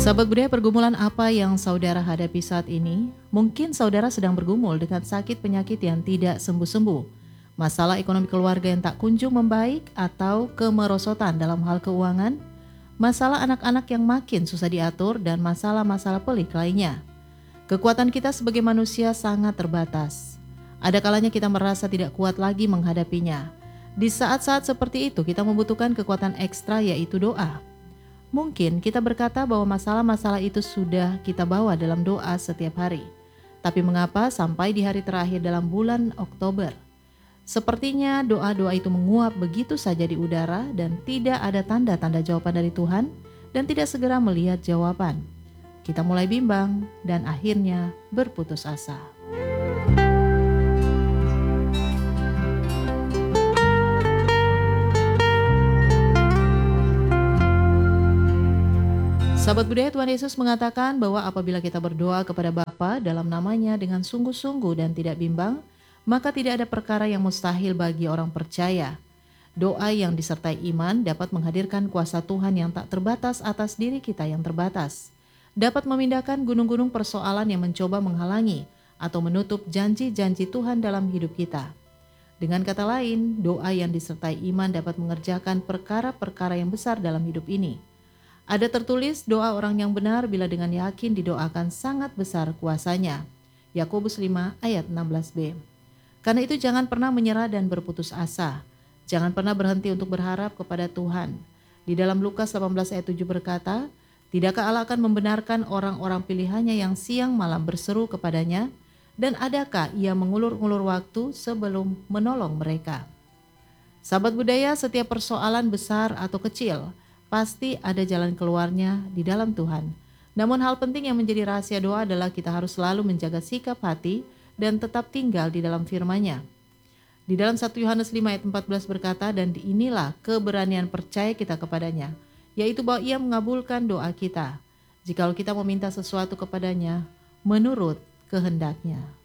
Sahabat budaya, pergumulan apa yang saudara hadapi saat ini? Mungkin saudara sedang bergumul dengan sakit penyakit yang tidak sembuh-sembuh, masalah ekonomi keluarga yang tak kunjung membaik, atau kemerosotan dalam hal keuangan, masalah anak-anak yang makin susah diatur, dan masalah-masalah pelik lainnya. Kekuatan kita sebagai manusia sangat terbatas. Ada kalanya kita merasa tidak kuat lagi menghadapinya. Di saat-saat seperti itu kita membutuhkan kekuatan ekstra, yaitu doa. Mungkin kita berkata bahwa masalah-masalah itu sudah kita bawa dalam doa setiap hari. Tapi mengapa sampai di hari terakhir dalam bulan Oktober? Sepertinya doa-doa itu menguap begitu saja di udara dan tidak ada tanda-tanda jawaban dari Tuhan dan tidak segera melihat jawaban. Kita mulai bimbang dan akhirnya berputus asa. Sahabat budaya, Tuhan Yesus mengatakan bahwa apabila kita berdoa kepada Bapa dalam namanya dengan sungguh-sungguh dan tidak bimbang, maka tidak ada perkara yang mustahil bagi orang percaya. Doa yang disertai iman dapat menghadirkan kuasa Tuhan yang tak terbatas atas diri kita yang terbatas. Dapat memindahkan gunung-gunung persoalan yang mencoba menghalangi atau menutup janji-janji Tuhan dalam hidup kita. Dengan kata lain, doa yang disertai iman dapat mengerjakan perkara-perkara yang besar dalam hidup ini. Ada tertulis doa orang yang benar bila dengan yakin didoakan sangat besar kuasanya. Yakobus 5 ayat 16b. Karena itu jangan pernah menyerah dan berputus asa. Jangan pernah berhenti untuk berharap kepada Tuhan. Di dalam Lukas 18 ayat 7 berkata, tidakkah Allah akan membenarkan orang-orang pilihannya yang siang malam berseru kepadanya? Dan adakah ia mengulur-ulur waktu sebelum menolong mereka? Sahabat budaya, setiap persoalan besar atau kecil, pasti ada jalan keluarnya di dalam Tuhan. Namun hal penting yang menjadi rahasia doa adalah kita harus selalu menjaga sikap hati dan tetap tinggal di dalam firman-Nya. Di dalam 1 Yohanes 5 ayat 14 berkata, dan inilah keberanian percaya kita kepadanya, yaitu bahwa Ia mengabulkan doa kita, jikalau kita meminta sesuatu kepadanya menurut kehendak-Nya.